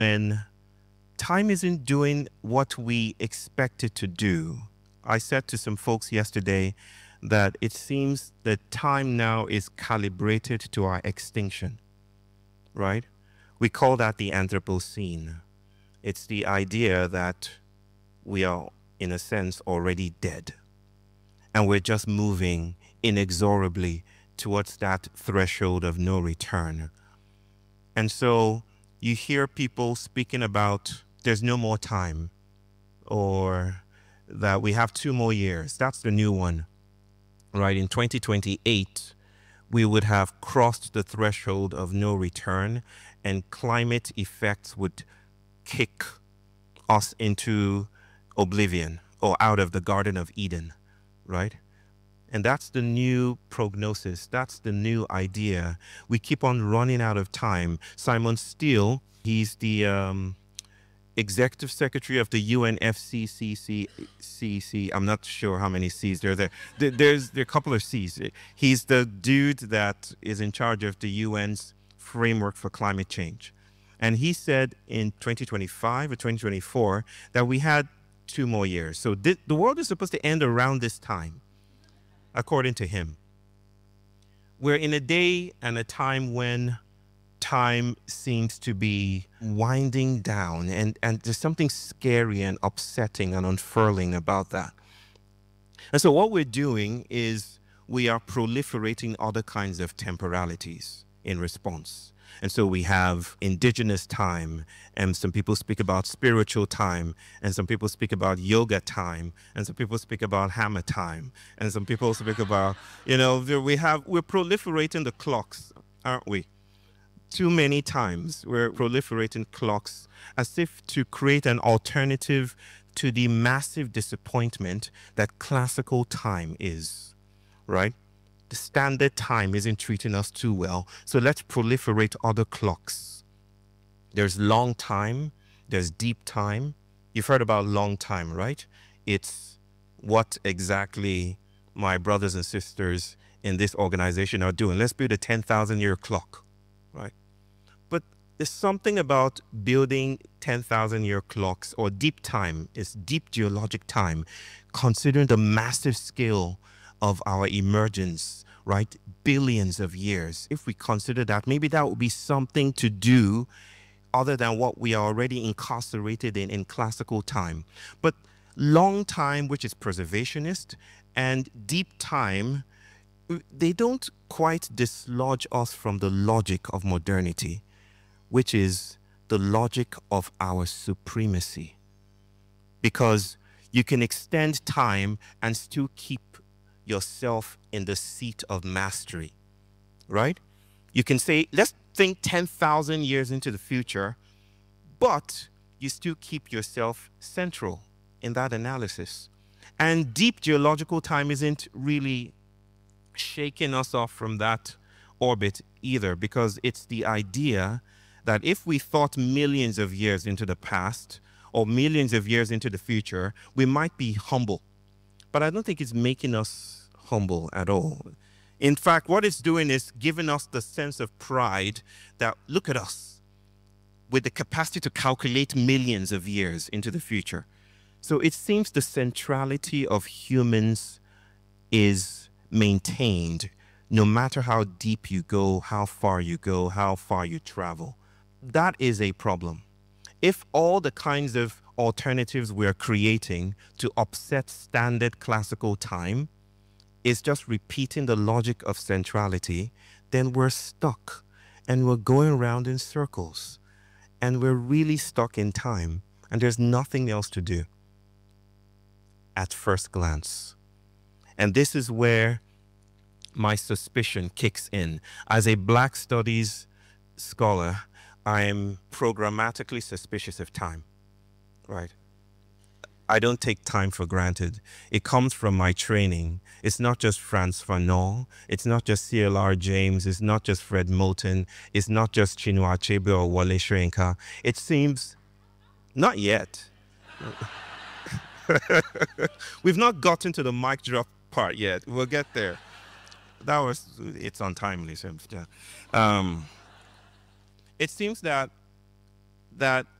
And time isn't doing what we expect it to do. I said to some folks yesterday that it seems that time now is calibrated to our extinction, right? We call that the Anthropocene. It's the idea that we are, in a sense, already dead. And we're just moving inexorably towards that threshold of no return. And so you hear people speaking about there's no more time, or that we have 2 more years. That's the new one, right? In 2028, we would have crossed the threshold of no return, and climate effects would kick us into oblivion or out of the Garden of Eden, right? And that's the new prognosis. That's the new idea. We keep on running out of time. Simon Steele, he's the executive secretary of the UNFCCC. I'm not sure how many C's there are there. There are a couple of C's. He's the dude that is in charge of the UN's framework for climate change. And he said in 2025 or 2024 that we had 2 more years. So the world is supposed to end around this time, according to him. We're in a day and a time when time seems to be winding down, and there's something scary and upsetting and unfurling about that. And so what we're doing is we are proliferating other kinds of temporalities in response. And so we have indigenous time, and some people speak about spiritual time, and some people speak about yoga time, and some people speak about hammer time, and some people speak about, we're proliferating the clocks, aren't we? Too many times we're proliferating clocks as if to create an alternative to the massive disappointment that classical time is, right? The standard time isn't treating us too well, so let's proliferate other clocks. There's long time, there's deep time. You've heard about long time, right? It's what exactly my brothers and sisters in this organization are doing. Let's build a 10,000-year clock, right? But there's something about building 10,000-year clocks, or deep time, is deep geologic time, considering the massive scale of our emergence, right? Billions of years. If we consider that, maybe that would be something to do other than what we are already incarcerated in classical time. But long time, which is preservationist, and deep time, they don't quite dislodge us from the logic of modernity, which is the logic of our supremacy. Because you can extend time and still keep yourself in the seat of mastery, right? You can say, let's think 10,000 years into the future, but you still keep yourself central in that analysis. And deep geological time isn't really shaking us off from that orbit either, because it's the idea that if we thought millions of years into the past or millions of years into the future, we might be humble. But I don't think it's making us humble at all. In fact, what it's doing is giving us the sense of pride that, look at us, with the capacity to calculate millions of years into the future. So it seems the centrality of humans is maintained no matter how deep you go, how far you go, how far you travel. That is a problem. If all the kinds of alternatives we're creating to upset standard classical time is just repeating the logic of centrality, then we're stuck and we're going around in circles and we're really stuck in time and there's nothing else to do at first glance. And this is where my suspicion kicks in. As a Black Studies scholar, I am programmatically suspicious of time, right? I don't take time for granted. It comes from my training. It's not just Frantz Fanon. It's not just C.L.R. James. It's not just Fred Moulton. It's not just Chinua Achebe or Wole Soyinka. It seems, not yet. We've not gotten to the mic drop part yet. We'll get there. It's untimely. So, it seems that that